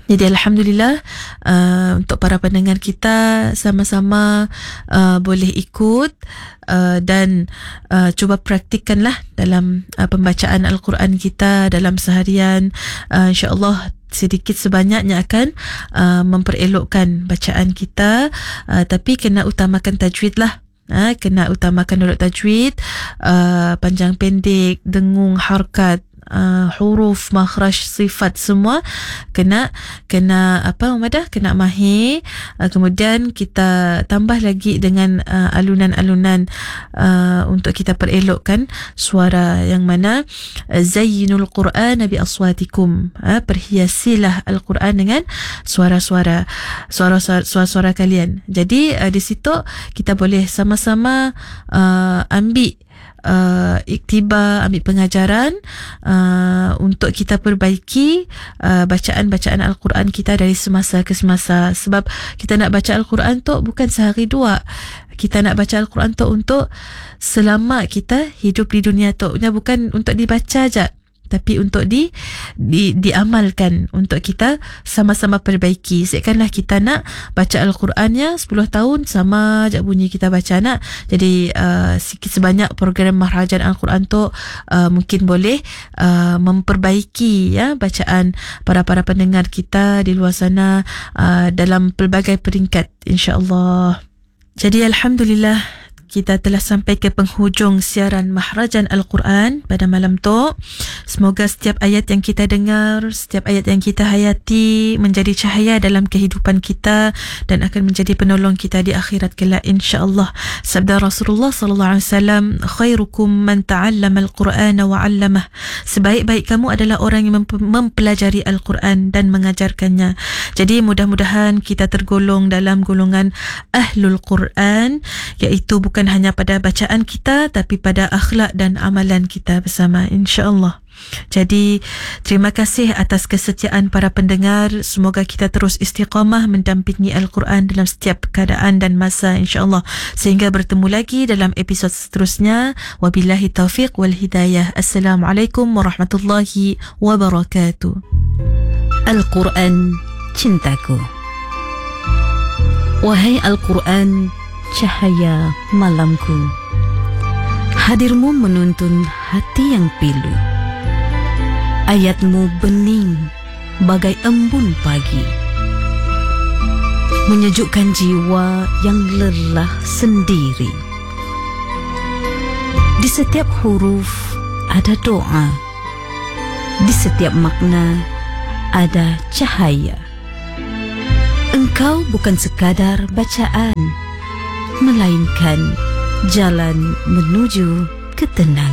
Jadi Alhamdulillah, untuk para pendengar kita sama-sama boleh ikut dan cuba praktikkanlah dalam pembacaan Al-Quran kita dalam seharian. InsyaAllah sedikit sebanyaknya akan memperelokkan bacaan kita, tapi kena utamakan tajwid lah. Kena utamakan dulu tajwid, panjang pendek, dengung, harkat, huruf, makhraj, sifat, semua kena kena mahir. Kemudian kita tambah lagi dengan alunan-alunan untuk kita perelokkan suara, yang mana zayyinul Qur'an bi aswatikum, perhiasilah Al-Quran dengan suara-suara kalian. Jadi di situ kita boleh sama-sama ambil iktibar, ambil pengajaran untuk kita perbaiki bacaan-bacaan Al-Quran kita dari semasa ke semasa. Sebab kita nak baca Al-Quran tu bukan sehari dua. Kita nak baca Al-Quran tu untuk selama kita hidup di dunia tu. Bukan untuk dibaca je, tapi untuk diamalkan, untuk kita sama-sama perbaiki. Seakanlah kita nak baca Al-Qurannya 10 tahun sama je bunyi kita baca nak. Jadi sikit sebanyak program mahrajan Al-Quran tu mungkin boleh memperbaiki bacaan para pendengar kita di luar sana dalam pelbagai peringkat, insya-Allah. Jadi Alhamdulillah, kita telah sampai ke penghujung siaran Mahrajan Al-Quran pada malam tu. Semoga setiap ayat yang kita dengar, setiap ayat yang kita hayati menjadi cahaya dalam kehidupan kita dan akan menjadi penolong kita di akhirat kelak, insya-Allah. Sabda Rasulullah sallallahu alaihi wasallam, khairukum man ta'allama al-Qur'ana wa 'allamah. Sebaik-baik kamu adalah orang yang mempelajari Al-Quran dan mengajarkannya. Jadi mudah-mudahan kita tergolong dalam golongan Ahlul Quran, iaitu bukan hanya pada bacaan kita tapi pada akhlak dan amalan kita bersama, insya-Allah. Jadi terima kasih atas kesetiaan para pendengar. Semoga kita terus istiqamah mendampingi Al-Quran dalam setiap keadaan dan masa, insya-Allah. Sehingga bertemu lagi dalam episod seterusnya. Wabillahi taufiq wal hidayah. Assalamualaikum warahmatullahi wabarakatuh. Al-Quran cintaku. Wahai Al-Quran, cahaya malamku, hadirmu menuntun hati yang pilu. Ayatmu bening bagai embun pagi, menyejukkan jiwa yang lelah sendiri. Di setiap huruf ada doa, di setiap makna ada cahaya. Engkau bukan sekadar bacaan, melainkan jalan menuju ketenangan.